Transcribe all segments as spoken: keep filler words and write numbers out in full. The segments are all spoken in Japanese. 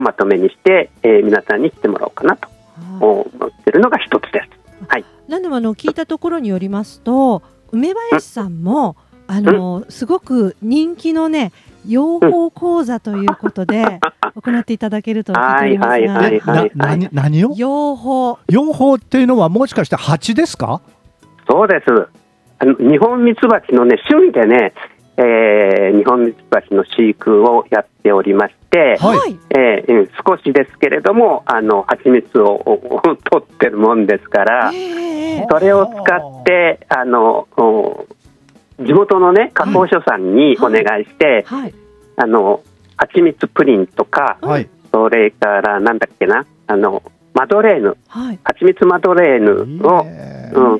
まとめにして、えー、皆さんに来てもらおうかなと思っているのが一つです。はい、 何でもあの聞いたところによりますと、梅林さんも、うん、あのすごく人気のね養蜂講座ということで行っていただけると聞いておりますが、 何何を養蜂養蜂っていうのはもしかして蜂ですか？ そうです。あの日本ミツバチのね趣味でね、えー、日本ミツバチの飼育をやっておりまして、はい、えー、少しですけれどもあの蜂蜜を取ってるもんですから、えー、それを使ってあの地元のね加工所さんにお願いして、はいはい、あの蜂蜜プリンとか、はい、それからなんだっけなあのマドレーヌ、はい、蜂蜜マドレーヌを、うん、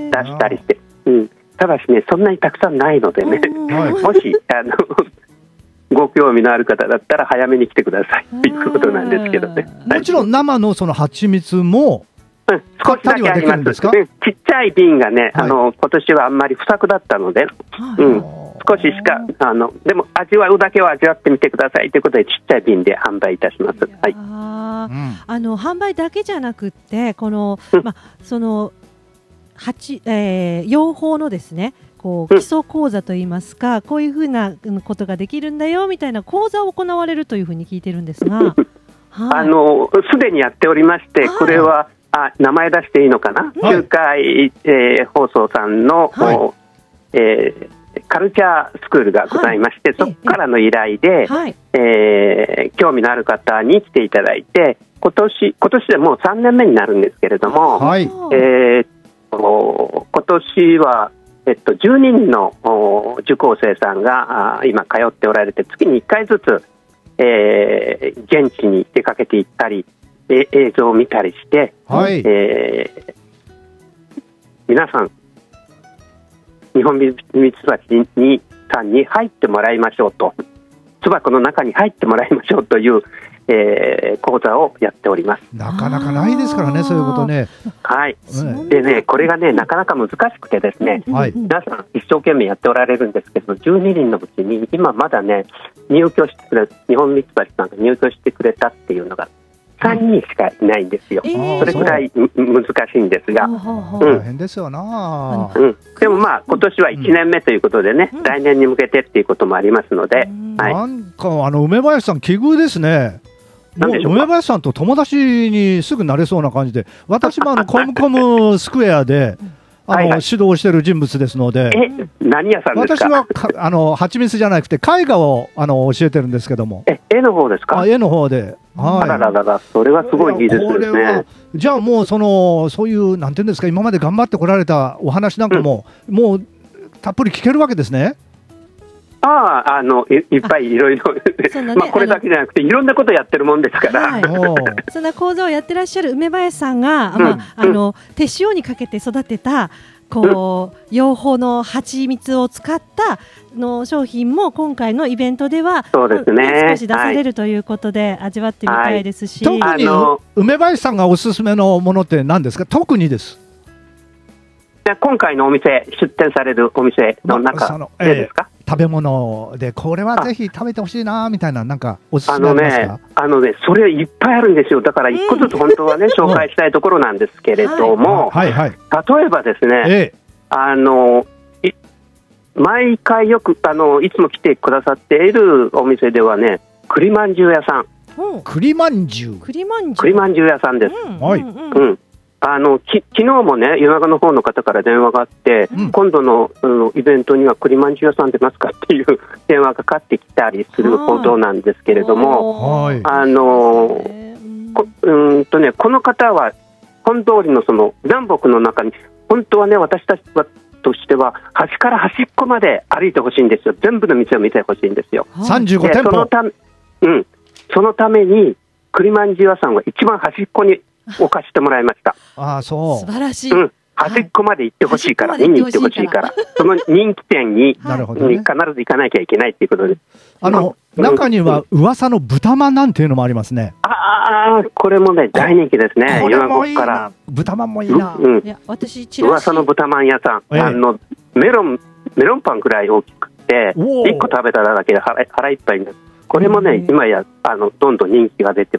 出したりして、うん、ただしねそんなにたくさんないのでね、もしあのご興味のある方だったら早めに来てくださいということなんですけどね。 もちろん生のその蜂蜜もうん、少しだけあります。ちっちゃい瓶がね、はい、あの今年はあんまり不作だったので、はい、うん、少ししかあのでも味わうだけは味わってみてくださいということでちっちゃい瓶で販売いたします。はい、 あ、うん、あの販売だけじゃなくってこの、うん、ま、その蜂、えー、養蜂のですねこう基礎講座といいますか、うん、こういうふうなことができるんだよみたいな講座を行われるというふうに聞いてるんですが、はい、 あのすでにやっておりまして、これはあ名前出していいのかな、はい、中海、えー、放送さんの、はい、えー、カルチャースクールがございまして、はい、そこからの依頼で、はい、えー、興味のある方に来ていただいて、今年今年でもうさんねんめになるんですけれども、はい、えー、今年は、えっと、じゅうにんの受講生さんがあ今通っておられて、月にいっかいずつ、えー、現地に出かけていったり映像を見たりして、はい、えー、皆さん日本ミツバチにさんに入ってもらいましょうと、巣箱の中に入ってもらいましょうという、えー、講座をやっております。 なかなかないですからね、そういうことね。 はい、でね、これがねなかなか難しくてですね、はい、皆さん一生懸命やっておられるんですけど、じゅうににんのうちに今まだね入居してくれ日本ミツバチさんが入居してくれたっていうのがさんにんしかいないんですよ、えー、それくらい難しいんですが、うん、 大変ですよな、 うん、でもまあ今年はいちねんめということでね、うん、来年に向けてっていうこともありますので、うん、はい、 なんかあの梅林さん奇遇ですね。もう梅林さんと友達にすぐなれそうな感じで、私もあのコムコムスクエアであの、はいはい、指導している人物ですので、 え何屋さんですか？ 私はかあの蜂蜜じゃなくて絵画をあの教えてるんですけども、 え絵の方ですか？ あ絵の方で、はい、 あらららら、それはすごい技術ですね。 じゃあもうそのそういうなんていうんですか、今まで頑張ってこられたお話なんかも、うん、もうたっぷり聞けるわけですね。 ああ、あの い, いっぱいいろいろまあこれだけじゃなくていろんなことやってるもんですから、はい、 そんな講座をやってらっしゃる梅林さんが、うんまあ、あの手塩にかけて育てたこう、うん、養蜂の蜂蜜を使ったの商品も今回のイベントではそうですね、 少し出されるということで、はい、味わってみたいですし、 はい、特に梅林さんがおすすめのものって何ですか？特にです。 今回のお店出店されるお店の中でですか？ 食べ物でこれはぜひ食べてほしいなみたいな、なんかおすすめありますか？ あのね、あのね、それいっぱいあるんですよ。だから一個ずつ本当はね、紹介したいところなんですけれども、はいはいはい、例えばですね、ええ、あのい毎回よくあのいつも来てくださっているお店ではね、栗まんじゅう屋さん、 うん、栗まんじゅう栗まんじゅう屋さんです、うんはい、うん、あのき昨日もね夜中の方の方から電話があって、うん、今度の、うん、イベントには栗まんじゅう屋さん出ますかっていう電話がかかってきたりするほどなんですけれども、はい、あのこ, うんとね、この方は本通りのその南北の中に本当はね私たちとしては端から端っこまで歩いてほしいんですよ。全部の店を見てほしいんですよ。 さんじゅうごてんぽ。 そのため、うん、そのために栗まんじゅう屋さんは一番端っこに置かせてもらいました。 ああ、そう。 素晴らしい。 うん、端っこまで行ってほしいから、見に行ってほしいから、その人気店に、 なるほどね、 必ず行かなきゃいけないっていうことです。 あの、うん、中には噂の豚まんなんていうのもありますね。 ああ、これもね大人気ですね。 これもいいな。豚まんもいいな。 うん、いや私チラシ噂の豚まん屋さん、ええ、あのメロンメロンパンくらい大きくていっこ食べただけで 腹, 腹いっぱいになる。 これもね、今やあのどんどん人気が出て